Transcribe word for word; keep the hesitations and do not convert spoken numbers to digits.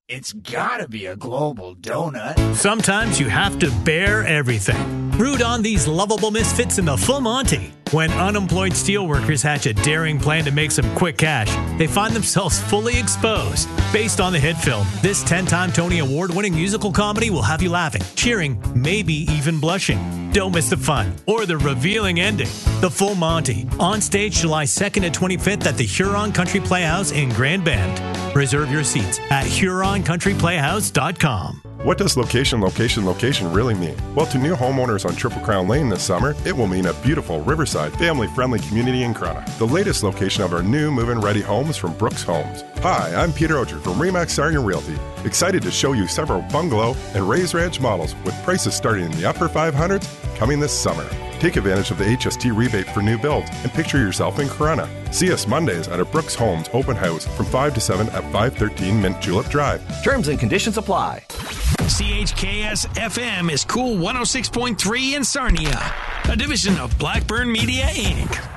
It's gotta be a global donut. Sometimes you have to bear everything. Root on these lovable misfits in the Full Monty. When unemployed steelworkers hatch a daring plan to make some quick cash, they find themselves fully exposed. Based on the hit film, this ten-time Tony Award-winning musical comedy will have you laughing, cheering, maybe even blushing. Don't miss the fun or the revealing ending. The Full Monty, on stage July second to twenty-fifth at the Huron Country Playhouse in Grand Bend. Reserve your seats at Huron Country Playhouse dot com. What does location, location, location really mean? Well, to new homeowners on Triple Crown Lane this summer, it will mean a beautiful riverside, family-friendly community in Corunna. The latest location of our new move-in ready homes from Brooks Homes. Hi, I'm Peter Oger from Remax Sargent Realty. Excited to show you several bungalow and Raised Ranch models with prices starting in the upper five hundreds coming this summer. Take advantage of the H S T rebate for new builds and picture yourself in Corunna. See us Mondays at our Brooks Homes open house from five to seven at five thirteen Mint Julep Drive. Terms and conditions apply. C H K S F M is Cool one oh six point three in Sarnia, a division of Blackburn Media, Incorporated.